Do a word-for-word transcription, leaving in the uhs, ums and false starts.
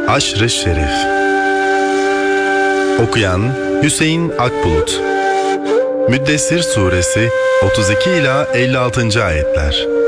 Aşr-ı Şerif. Okuyan Hüseyin Akbulut. Müddessir Suresi otuz iki ila elli altıncı ayetler.